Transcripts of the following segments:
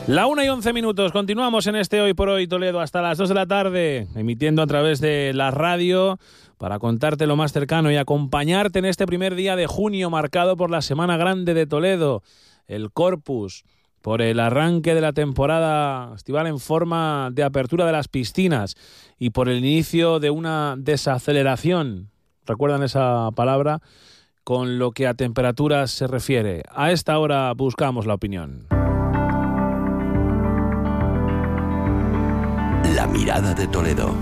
La 1:11, continuamos en este Hoy por Hoy Toledo hasta las 2 de la tarde, emitiendo a través de la radio para contarte lo más cercano y acompañarte en este primer día de junio marcado por la Semana Grande de Toledo, el Corpus, por el arranque de la temporada estival en forma de apertura de las piscinas y por el inicio de una desaceleración, ¿recuerdan esa palabra?, con lo que a temperaturas se refiere. A esta hora buscamos la opinión. La mirada de Toledo.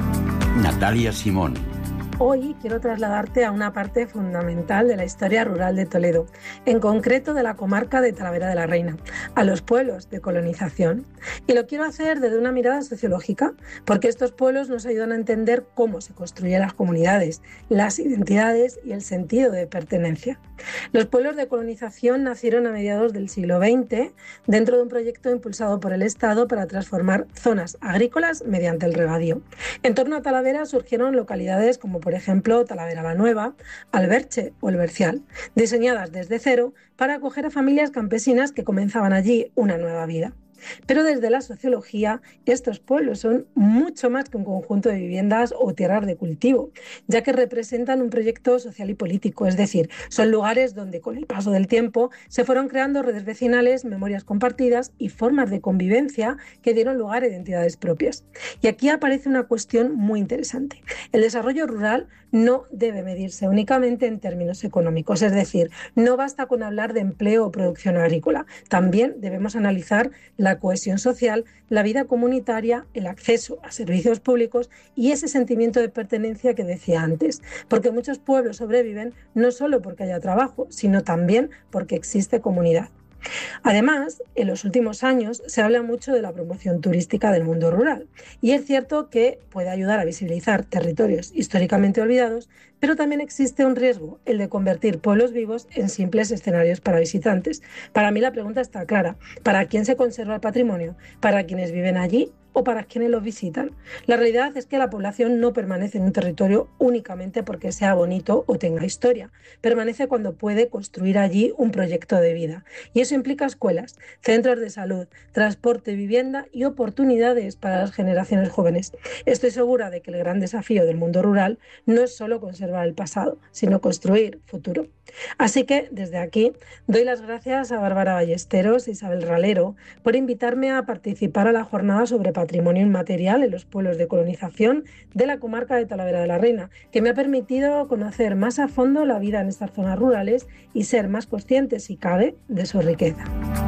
Natalia Simón. Hoy quiero trasladarte a una parte fundamental de la historia rural de Toledo, en concreto de la comarca de Talavera de la Reina, a los pueblos de colonización. Y lo quiero hacer desde una mirada sociológica, porque estos pueblos nos ayudan a entender cómo se construyen las comunidades, las identidades y el sentido de pertenencia. Los pueblos de colonización nacieron a mediados del siglo XX dentro de un proyecto impulsado por el Estado para transformar zonas agrícolas mediante el regadío. En torno a Talavera surgieron localidades como por ejemplo Talavera la Nueva, Alberche o El Bercial, diseñadas desde cero para acoger a familias campesinas que comenzaban allí una nueva vida. Pero desde la sociología, estos pueblos son mucho más que un conjunto de viviendas o tierras de cultivo, ya que representan un proyecto social y político, es decir, son lugares donde con el paso del tiempo se fueron creando redes vecinales, memorias compartidas y formas de convivencia que dieron lugar a identidades propias. Y aquí aparece una cuestión muy interesante. El desarrollo rural no debe medirse únicamente en términos económicos, es decir, no basta con hablar de empleo o producción agrícola, también debemos analizar la cohesión social, la vida comunitaria, el acceso a servicios públicos y ese sentimiento de pertenencia que decía antes, porque muchos pueblos sobreviven no solo porque haya trabajo, sino también porque existe comunidad. Además, en los últimos años se habla mucho de la promoción turística del mundo rural y es cierto que puede ayudar a visibilizar territorios históricamente olvidados, pero también existe un riesgo, el de convertir pueblos vivos en simples escenarios para visitantes. Para mí la pregunta está clara: ¿para quién se conserva el patrimonio? ¿Para quienes viven allí o para quienes los visitan? La realidad es que la población no permanece en un territorio únicamente porque sea bonito o tenga historia. Permanece cuando puede construir allí un proyecto de vida. Y eso implica escuelas, centros de salud, transporte, vivienda y oportunidades para las generaciones jóvenes. Estoy segura de que el gran desafío del mundo rural no es solo conservar el pasado, sino construir futuro. Así que, desde aquí, doy las gracias a Bárbara Ballesteros e Isabel Ralero por invitarme a participar a la jornada sobre patrimonio inmaterial en los pueblos de colonización de la comarca de Talavera de la Reina, que me ha permitido conocer más a fondo la vida en estas zonas rurales y ser más consciente, si cabe, de su riqueza.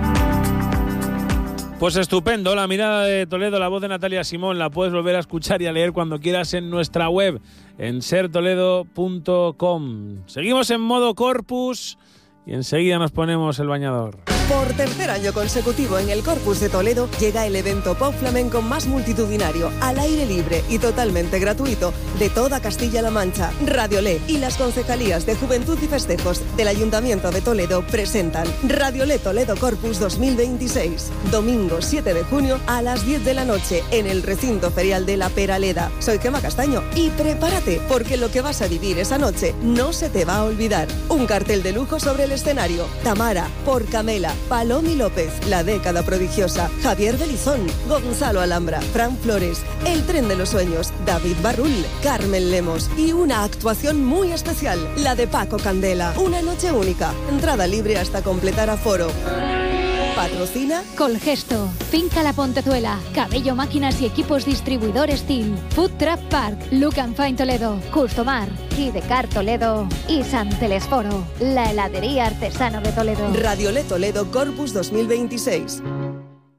Pues estupendo, la mirada de Toledo, la voz de Natalia Simón, la puedes volver a escuchar y a leer cuando quieras en nuestra web, en sertoledo.com. Seguimos en modo Corpus y enseguida nos ponemos el bañador. Por tercer año consecutivo en el Corpus de Toledo llega el evento pop flamenco más multitudinario, al aire libre y totalmente gratuito de toda Castilla-La Mancha. Radiolé y las concejalías de Juventud y Festejos del Ayuntamiento de Toledo presentan Radiolé Toledo Corpus 2026, domingo 7 de junio a las 10 de la noche en el recinto ferial de La Peraleda. Soy Gemma Castaño y prepárate porque lo que vas a vivir esa noche no se te va a olvidar. Un cartel de lujo sobre el escenario: Tamara, por Camela, Palomi López, La Década Prodigiosa, Javier Belizón, Gonzalo Alhambra, Fran Flores, El Tren de los Sueños, David Barrul, Carmen Lemos y una actuación muy especial, la de Paco Candela. Una noche única, entrada libre hasta completar aforo. Patrocina Colgesto, Finca La Pontezuela, Cabello Máquinas y Equipos Distribuidor Steel, Food Truck Park, Look and Fine Toledo, Customar, Hidecar Toledo y San Telesforo, la heladería artesano de Toledo. Radiolé Toledo Corpus 2026.